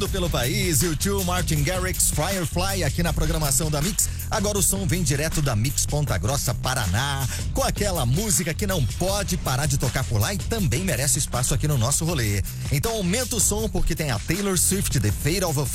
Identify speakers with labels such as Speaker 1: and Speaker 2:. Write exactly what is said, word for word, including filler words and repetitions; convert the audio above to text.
Speaker 1: pelo país, U dois, Martin Garrix, Firefly aqui na programação da Mix. Agora o som vem direto da Mix Ponta Grossa, Paraná, com aquela música que não pode parar de tocar por lá e também merece espaço aqui no nosso rolê. Então aumenta o som porque tem a Taylor Swift, The Fate of a